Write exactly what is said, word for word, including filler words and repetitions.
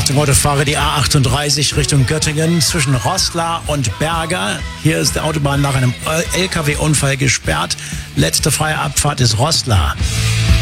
Achtung Autofahrer, die A achtunddreißig Richtung Göttingen zwischen Roßla und Berger. Hier ist die Autobahn nach einem L K W-Unfall gesperrt. Letzte freie Abfahrt ist Roßla.